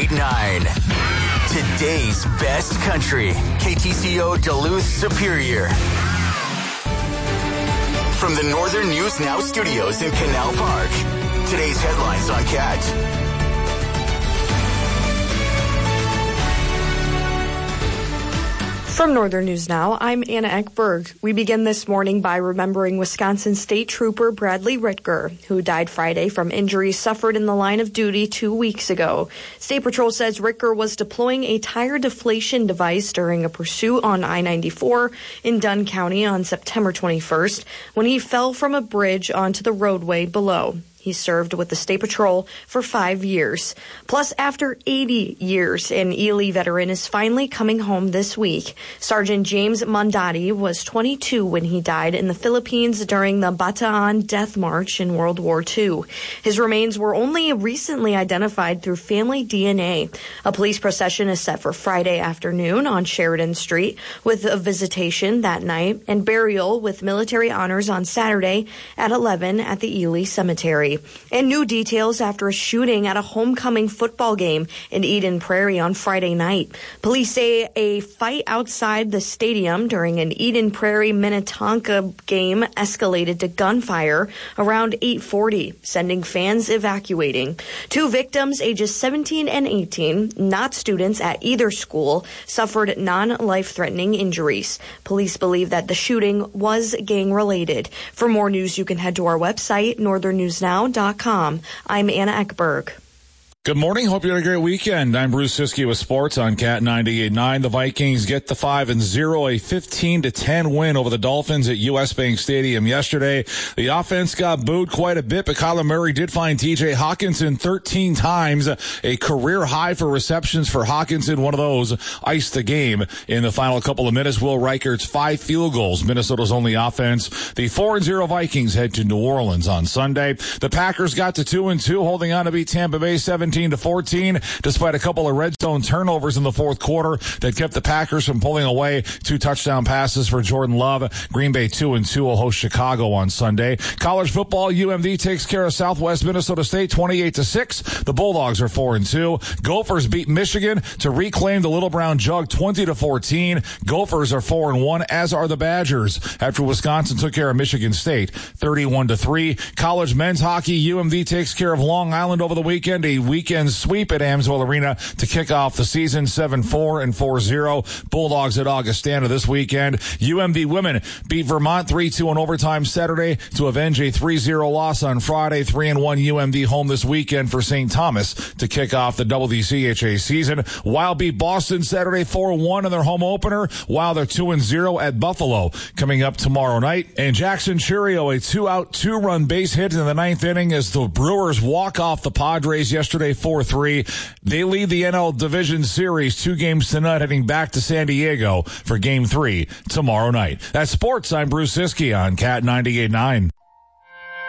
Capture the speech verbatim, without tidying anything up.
ninety-eight point nine. Today's best country. K T C O Duluth Superior. From the Northern News Now studios in Canal Park. Today's headlines on Cat. From Northern News Now, I'm Anna Eckberg. We begin this morning by remembering Wisconsin State Trooper Bradley Ritger, who died Friday from injuries suffered in the line of duty two weeks ago. State Patrol says Ritger was deploying a tire deflation device during a pursuit on I ninety-four in Dunn County on September twenty-first when he fell from a bridge onto the roadway below. He served with the State Patrol for five years. Plus, after eighty years, an Ely veteran is finally coming home this week. Sergeant James Mondati was twenty-two when he died in the Philippines during the Bataan Death March in World War Two. His remains were only recently identified through family D N A. A police procession is set for Friday afternoon on Sheridan Street with a visitation that night and burial with military honors on Saturday at eleven at the Ely Cemetery. And new details after a shooting at a homecoming football game in Eden Prairie on Friday night. Police say a fight outside the stadium during an Eden Prairie Minnetonka game escalated to gunfire around eight forty, sending fans evacuating. Two victims, ages seventeen and eighteen, not students at either school, suffered non-life-threatening injuries. Police believe that the shooting was gang-related. For more news, you can head to our website, northern news now dot com. I'm Anna Eckberg. Good morning. Hope you had a great weekend. I'm Bruce Siskey with sports on Cat ninety-eight point nine. The Vikings get the five and zero, a fifteen to ten win over the Dolphins at U S Bank Stadium yesterday. The offense got booed quite a bit, but Kyler Murray did find T J Hawkinson thirteen times, a career high for receptions for Hawkinson. One of those iced the game in the final couple of minutes. Will Reichert's five field goals, Minnesota's only offense. The four and zero Vikings head to New Orleans on Sunday. The Packers got to two and two, holding on to beat Tampa Bay seventeen to fourteen, despite a couple of red zone turnovers in the fourth quarter that kept the Packers from pulling away. Two touchdown passes for Jordan Love. Green Bay two and two will host Chicago on Sunday. College football, U M D takes care of Southwest Minnesota State twenty-eight to six. The Bulldogs are four and two. Gophers beat Michigan to reclaim the Little Brown Jug twenty to fourteen. Gophers are four and one, as are the Badgers, after Wisconsin took care of Michigan State thirty-one to three. College men's hockey, U M D takes care of Long Island over the weekend. A weekend sweep at Amsoil Arena to kick off the season, seven four and four zero. Bulldogs at Augustana this weekend. U M D women beat Vermont three two in overtime Saturday to avenge a three zero loss on Friday. three and one U M D home this weekend for Saint Thomas to kick off the W D C H A season. Wild beat Boston Saturday four one in their home opener, while they're two and zero at Buffalo coming up tomorrow night. And Jackson Churio, a two-out, two-run base hit in the ninth inning as the Brewers walk off the Padres yesterday four three. They lead the N L Division Series two games tonight, heading back to San Diego for game three tomorrow night. That's sports. I'm Bruce Siskey on Cat ninety-eight point nine.